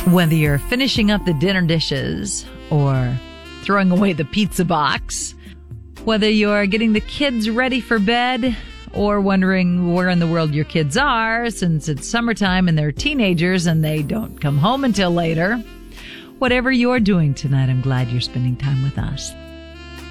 Whether you're finishing up the dinner dishes or throwing away the pizza box, whether you're getting the kids ready for bed or wondering where in the world your kids are since it's summertime and they're teenagers and they don't come home until later. Whatever you're doing tonight, I'm glad you're spending time with us.